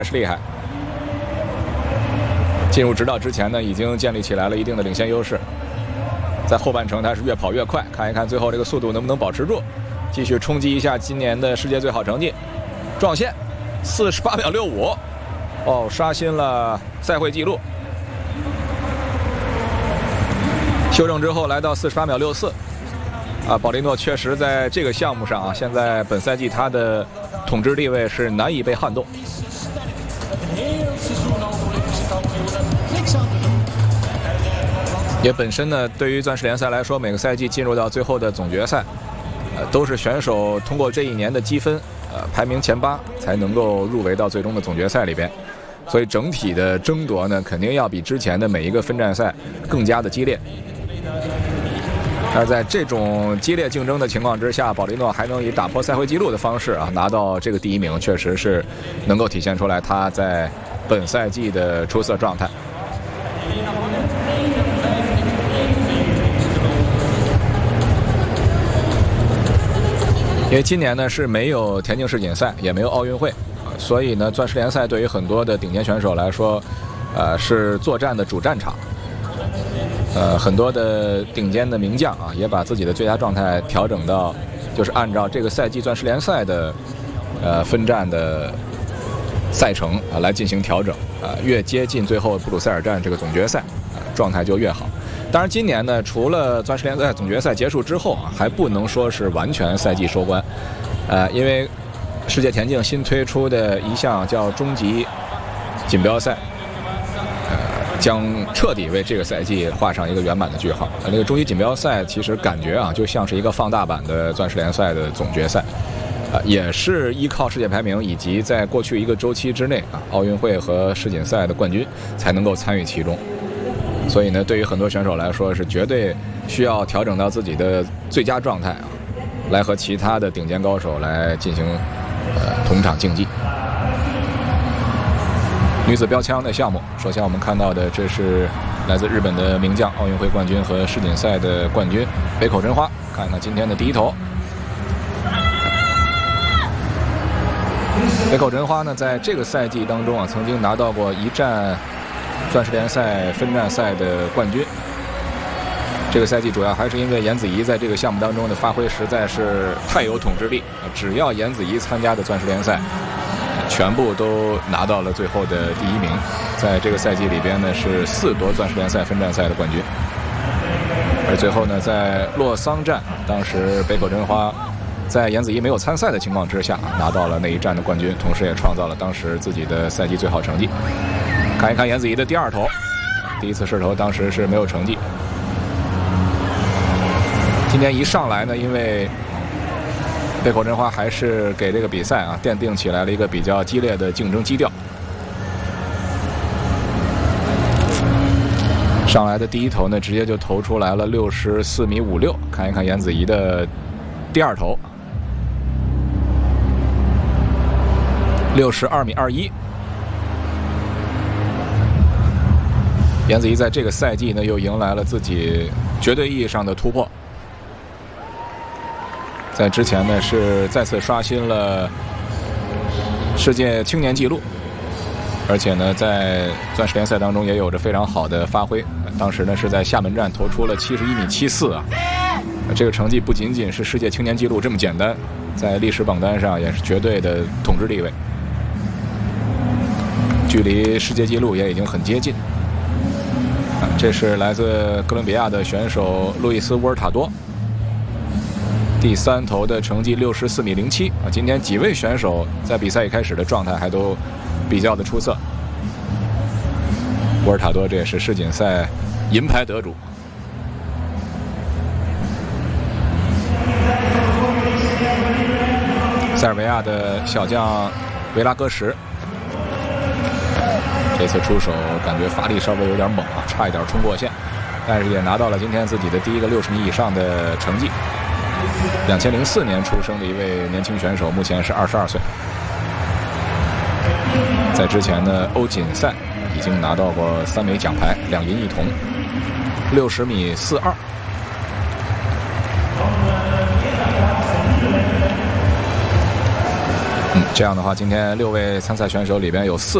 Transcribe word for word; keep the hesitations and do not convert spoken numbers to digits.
是厉害。进入直道之前呢，已经建立起来了一定的领先优势。在后半程他是越跑越快，看一看最后这个速度能不能保持住，继续冲击一下今年的世界最好成绩，撞线四十八秒六五，哦，刷新了赛会纪录。修正之后来到四十八秒六四。啊，保利诺确实在这个项目上啊，现在本赛季他的统治地位是难以被撼动。也本身呢，对于钻石联赛来说，每个赛季进入到最后的总决赛，呃，都是选手通过这一年的积分，呃，排名前八才能够入围到最终的总决赛里边。所以整体的争夺呢，肯定要比之前的每一个分站赛更加的激烈。而在这种激烈竞争的情况之下，保利诺还能以打破赛会纪录的方式啊拿到这个第一名，确实是能够体现出来他在本赛季的出色状态。因为今年呢是没有田径世锦赛，也没有奥运会，所以呢，钻石联赛对于很多的顶尖选手来说，呃，是作战的主战场。呃，很多的顶尖的名将啊，也把自己的最佳状态调整到，就是按照这个赛季钻石联赛的，呃，分站的赛程啊来进行调整啊，越接近最后布鲁塞尔站这个总决赛，啊，状态就越好。当然，今年呢，除了钻石联赛总决赛结束之后啊，还不能说是完全赛季收官，呃，因为世界田径新推出的一项叫终极锦标赛。将彻底为这个赛季画上一个圆满的句号。那个终极锦标赛其实感觉啊，就像是一个放大版的钻石联赛的总决赛，啊，也是依靠世界排名以及在过去一个周期之内啊，奥运会和世锦赛的冠军才能够参与其中。所以呢，对于很多选手来说，是绝对需要调整到自己的最佳状态啊，来和其他的顶尖高手来进行呃同场竞技。女子标枪的项目，首先我们看到的这是来自日本的名将，奥运会冠军和世锦赛的冠军北口真花。看看今天的第一头，北口真花呢，在这个赛季当中啊，曾经拿到过一站钻石联赛分站赛的冠军。这个赛季主要还是因为颜子怡在这个项目当中的发挥实在是太有统治力，只要颜子怡参加的钻石联赛，全部都拿到了最后的第一名，在这个赛季里边呢是四夺钻石联赛分站赛的冠军。而最后呢，在洛桑站，当时北口真花在颜子怡没有参赛的情况之下，拿到了那一站的冠军，同时也创造了当时自己的赛季最好成绩。看一看颜子怡的第二头，第一次试投当时是没有成绩。今天一上来呢，因为北口真花还是给这个比赛啊奠定起来了一个比较激烈的竞争基调。上来的第一投呢，直接就投出来了六十四米五六。看一看颜子怡的第二投，六十二米二一。颜子怡在这个赛季呢，又迎来了自己绝对意义上的突破。在之前呢，是再次刷新了世界青年纪录，而且呢，在钻石联赛当中也有着非常好的发挥。当时呢，是在厦门站投出了七十一米七四啊，这个成绩不仅仅是世界青年纪录这么简单，在历史榜单上也是绝对的统治地位，距离世界纪录也已经很接近。啊，这是来自哥伦比亚的选手路易斯·沃尔塔多。第三投的成绩六十四米零七啊！今天几位选手在比赛一开始的状态还都比较的出色。沃尔塔多这也是世锦赛银牌得主。塞尔维亚的小将维拉戈什，这次出手感觉发力稍微有点猛啊，差一点冲过线，但是也拿到了今天自己的第一个六十米以上的成绩。两千零四年出生的一位年轻选手，目前是二十二岁。在之前呢，欧锦赛已经拿到过三枚奖牌，两银一铜，六十米四二。嗯， 这样的话，今天六位参赛选手里边有四